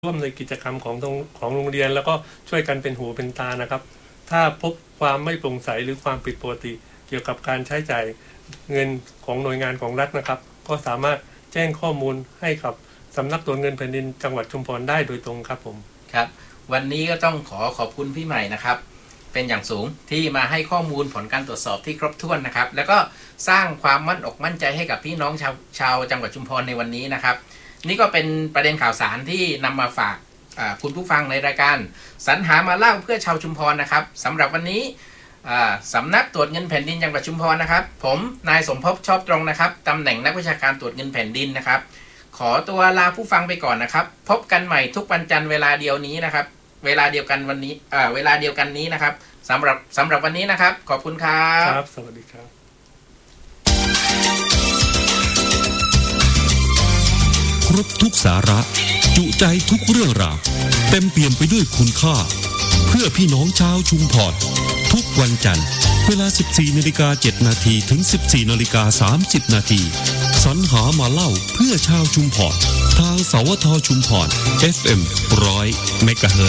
ร่วมในกิจกรรมของโรงเรียนแล้วก็ช่วยกันเป็นหูเป็นตานะครับถ้าพบความไม่โปร่งใสหรือความผิดปกติเกี่ยวกับการใช้จ่ายเงินของหน่วยงานของรัฐนะครับก็สามารถแจ้งข้อมูลให้กับสำนักตรวจเงินแผ่นดินจังหวัดชุมพรได้โดยตรงครับผมครับวันนี้ก็ต้องขอบคุณพี่ใหม่นะครับเป็นอย่างสูงที่มาให้ข้อมูลผลการตรวจสอบที่ครบถ้วนนะครับแล้วก็สร้างความมั่นอกมั่นใจให้กับพี่น้องชาวจังหวัดชุมพรในวันนี้นะครับนี่ก็เป็นประเด็นข่าวสารที่นำมาฝากคุณผู้ฟังในรายการสรรหามาเล่าเพื่อชาวชุมพรนะครับสำหรับวันนี้สำนักตรวจเงินแผ่นดินจังหวัดชุมพรนะครับผมนายสมภพชอบตรงนะครับตำแหน่งนักวิชาการตรวจเงินแผ่นดินนะครับขอตัวลาผู้ฟังไปก่อนนะครับพบกันใหม่ทุกวันจันทร์เวลาเดียวนี้นะครับเวลาเดียวกันวันนี้เวลาเดียวกันนี้นะครับสำหรับวันนี้นะครับขอบคุณครับครับสวัสดีครับครบทุกสาระจุใจทุกเรื่องราวเต็มเปี่ยมไปด้วยคุณค่าเพื่อพี่น้องชาวชุมพรทุกวันจันทร์เวลา 14:07 นาทีถึง 14:30 นาทีสรรหามาเล่าเพื่อชาวชุมพรทางสวทชุมพร FM 100 เมกะเฮิรตซ์